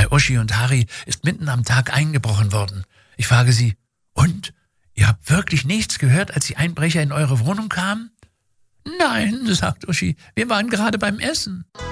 Bei Uschi und Harry ist mitten am Tag eingebrochen worden. Ich frage sie, und? Ihr habt wirklich nichts gehört, als die Einbrecher in eure Wohnung kamen? Nein, sagt Uschi, wir waren gerade beim Essen.